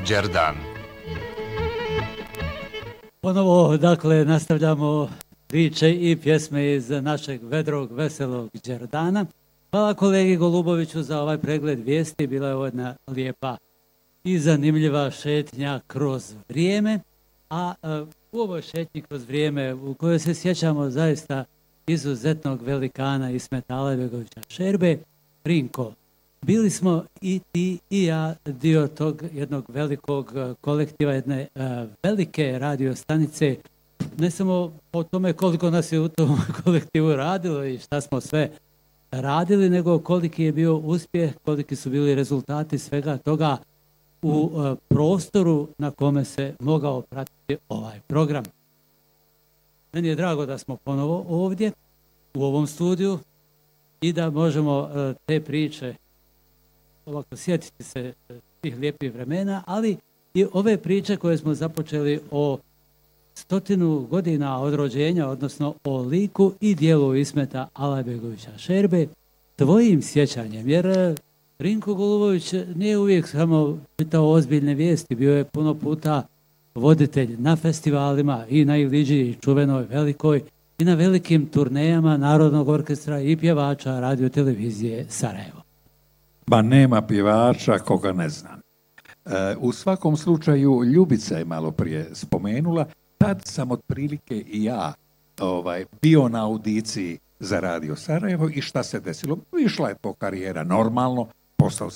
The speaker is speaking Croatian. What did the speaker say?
Đerdan. Ponovo, dakle, nastavljamo priče i pjesme iz našeg vedrog, veselog Đerdana. Hvala kolegi Goluboviću za ovaj pregled vijesti. Bila je ovo jedna lijepa i zanimljiva šetnja kroz vrijeme. A u ovoj šetnji kroz vrijeme u kojoj se sjećamo zaista izuzetnog velikana Ismeta Alajbegovića Šerbe, Rinko. Bili smo i ti i ja dio tog jednog velikog kolektiva, jedne velike radio stanice, ne samo o tome koliko nas je u tom kolektivu radilo i šta smo sve radili, nego koliki je bio uspjeh, koliki su bili rezultati svega toga u prostoru na kome se mogao pratiti ovaj program. Meni je drago da smo ponovo ovdje u ovom studiju i da možemo te priče ovako sjetiti se tih lijepih vremena, ali i ove priče koje smo započeli o 100 godina od rođenja, odnosno o liku i dijelu Ismeta Alajbegovića Šerbe, tvojim sjećanjem, jer Rinko Golubović nije uvijek samo pitao ozbiljne vijesti, bio je puno puta voditelj na festivalima i na Iliđi čuvenoj velikoj i na velikim turnejama Narodnog orkestra i pjevača Radio televizije Sarajevo. Ba nema pjevača koga ne znam. U svakom slučaju Ljubica je malo prije spomenula, tad sam otprilike i ja bio na audiciji za Radio Sarajevo i šta se desilo? Išla je to karijera normalno, postao sam